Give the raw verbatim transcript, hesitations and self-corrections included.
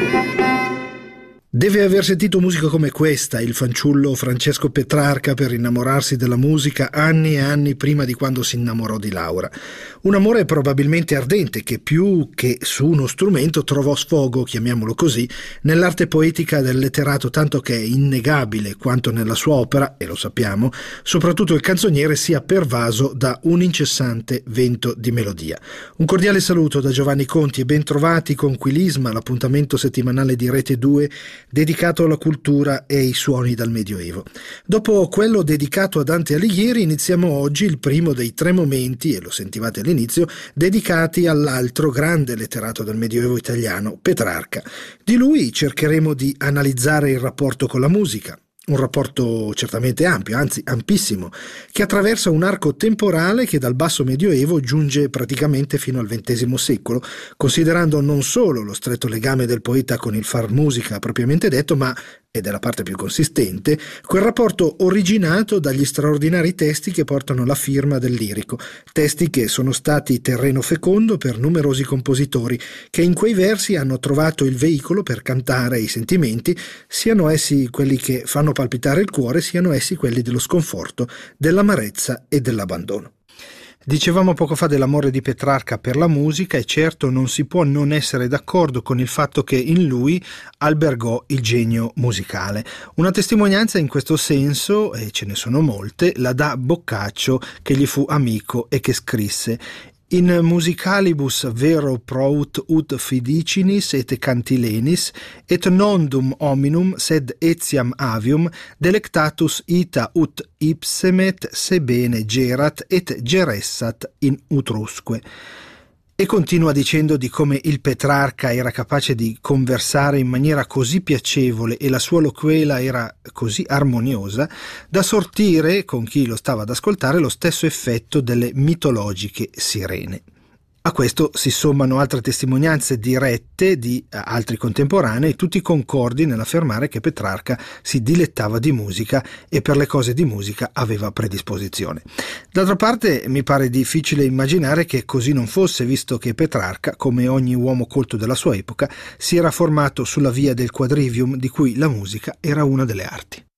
Deve aver sentito musica come questa, il fanciullo Francesco Petrarca, per innamorarsi della musica anni e anni prima di quando si innamorò di Laura. Un amore probabilmente ardente che più che su uno strumento trovò sfogo, chiamiamolo così, nell'arte poetica del letterato, tanto che è innegabile quanto nella sua opera, e lo sappiamo, soprattutto il canzoniere sia pervaso da un incessante vento di melodia. Un cordiale saluto da Giovanni Conti e ben trovati con Quilisma, l'appuntamento settimanale di Rete due dedicato alla cultura e ai suoni dal Medioevo. Dopo quello dedicato a Dante Alighieri, iniziamo oggi il primo dei tre momenti, e lo sentivate all'inizio, dedicati all'altro grande letterato del Medioevo italiano, Petrarca. Di lui cercheremo di analizzare il rapporto con la musica. Un rapporto certamente ampio, anzi ampissimo, che attraversa un arco temporale che dal basso medioevo giunge praticamente fino al ventesimo secolo, considerando non solo lo stretto legame del poeta con il far musica propriamente detto, ma, ed è la parte più consistente, quel rapporto originato dagli straordinari testi che portano la firma del lirico, testi che sono stati terreno fecondo per numerosi compositori, che in quei versi hanno trovato il veicolo per cantare i sentimenti, siano essi quelli che fanno palpitare il cuore, siano essi quelli dello sconforto, dell'amarezza e dell'abbandono. Dicevamo poco fa dell'amore di Petrarca per la musica e certo non si può non essere d'accordo con il fatto che in lui albergò il genio musicale. Una testimonianza in questo senso, e ce ne sono molte, la dà Boccaccio, che gli fu amico e che scrisse: In musicalibus vero prout ut fidicinis et cantilenis, et nondum hominum sed etiam avium delectatus ita ut ipsemet sebene gerat et geressat in utrusque. E continua dicendo di come il Petrarca era capace di conversare in maniera così piacevole e la sua loquela era così armoniosa da sortire, con chi lo stava ad ascoltare, lo stesso effetto delle mitologiche sirene. A questo si sommano altre testimonianze dirette di altri contemporanei, tutti concordi nell'affermare che Petrarca si dilettava di musica e per le cose di musica aveva predisposizione. D'altra parte mi pare difficile immaginare che così non fosse, visto che Petrarca, come ogni uomo colto della sua epoca, si era formato sulla via del quadrivium, di cui la musica era una delle arti.